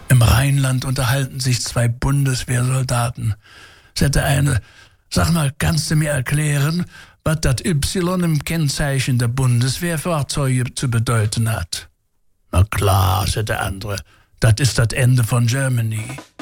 Im Rheinland unterhalten sich 2 Bundeswehrsoldaten. Sagte eine, sag mal, kannst du mir erklären, was das Y im Kennzeichen der Bundeswehrfahrzeuge zu bedeuten hat? Na klar, sagte der andere, das ist das Ende von Germany.